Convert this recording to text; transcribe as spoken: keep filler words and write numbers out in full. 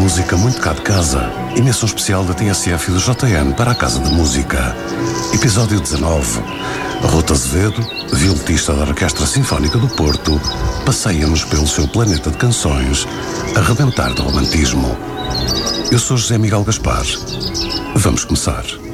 Música muito cá de casa. Emissão especial da T S F e do J N para a Casa de Música. Episódio dezanove. Ruta Azevedo, violetista da Orquestra Sinfónica do Porto, passeia-nos pelo seu planeta de canções, a rebentar de romantismo. Eu sou José Miguel Gaspar. Vamos começar.